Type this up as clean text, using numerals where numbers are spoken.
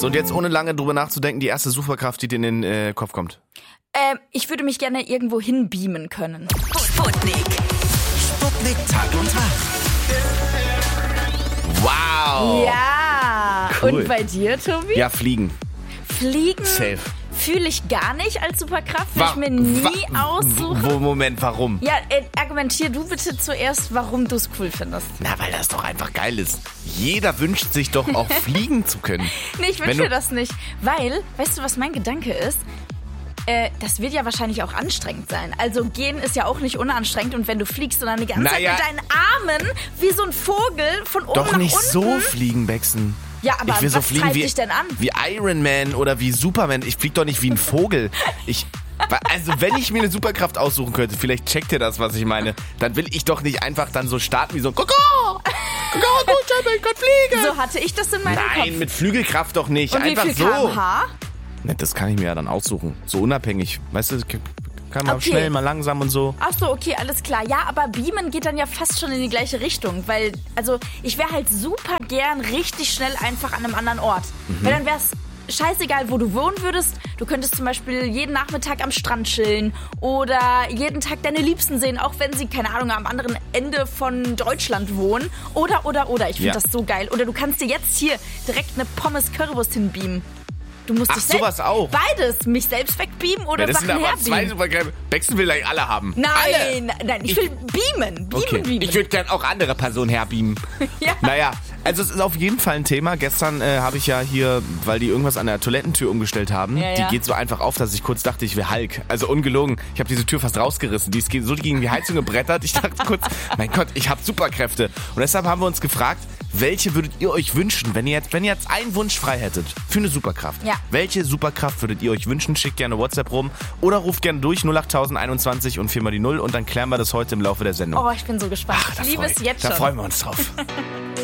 So, und jetzt ohne lange drüber nachzudenken, die erste Superkraft, die dir in den Kopf kommt. Ich würde mich gerne irgendwo hin beamen können. Sputnik. Sputnik Tag und Tag. Wow. Ja. Cool. Und bei dir, Tobi? Ja, fliegen. Fliegen Safe. fühle ich gar nicht als Superkraft, will ich mir nie aussuchen. Moment, warum? Ja, argumentier du bitte zuerst, warum du es cool findest. Na, weil das doch einfach geil ist. Jeder wünscht sich doch auch fliegen zu können. Nee, ich wünsche mir das nicht. Weil, weißt du, was mein Gedanke ist? Das wird ja wahrscheinlich auch anstrengend sein. Also gehen ist ja auch nicht unanstrengend. Und wenn du fliegst und dann die ganze Zeit mit deinen Armen wie so ein Vogel von oben nach unten. Doch nicht so fliegen, Bexen. Ja, aber ich will so was fliegen treibt wie, dich denn an? Wie Iron Man oder wie Superman. Ich flieg doch nicht wie ein Vogel. Also wenn ich mir eine Superkraft aussuchen könnte, vielleicht checkt ihr das, was ich meine, dann will ich doch nicht einfach dann so starten wie so ein Koko, gut, ich kann fliegen. So hatte ich das in meinem Kopf. Nein, mit Flügelkraft doch nicht. Und wie einfach viel so. km/h? Ne, das kann ich mir ja dann aussuchen. So unabhängig. Weißt du, kann man Okay. schnell, mal langsam und so. Ach so, okay, alles klar. Ja, aber Beamen geht dann ja fast schon in die gleiche Richtung, weil, also, ich wäre halt super gern richtig schnell einfach an einem anderen Ort. Weil dann wär's scheißegal, wo du wohnen würdest. Du könntest zum Beispiel jeden Nachmittag am Strand chillen oder jeden Tag deine Liebsten sehen, auch wenn sie, keine Ahnung, am anderen Ende von Deutschland wohnen. Oder. Ich finde das so geil. Oder du kannst dir jetzt hier direkt eine Pommes-Currywurst hinbeamen. Du musst dich sowas auch. Beides, mich selbst wegbeamen oder Das Sachen sind aber herbeamen. zwei Superkräfte. Bexen will gleich alle haben. Nein, ich will beamen. Okay. Beamen. Ich würde gern auch andere Personen herbeamen. Ja. Naja, also es ist auf jeden Fall ein Thema. Gestern habe ich ja hier, weil die irgendwas an der Toilettentür umgestellt haben, Ja. die geht so einfach auf, dass ich kurz dachte, ich wäre Hulk. Also ungelogen. Ich habe diese Tür fast rausgerissen. Die ist so gegen die Heizung gebrettert. Ich dachte kurz, mein Gott, ich habe Superkräfte. Und deshalb haben wir uns gefragt, welche würdet ihr euch wünschen, wenn ihr jetzt einen Wunsch frei hättet für eine Superkraft? Ja. Welche Superkraft würdet ihr euch wünschen? Schickt gerne WhatsApp rum oder ruft gerne durch 08021 und 4 mal die 0 und dann klären wir das heute im Laufe der Sendung. Oh, ich bin so gespannt. Ich liebe es jetzt schon. Da freuen wir uns drauf.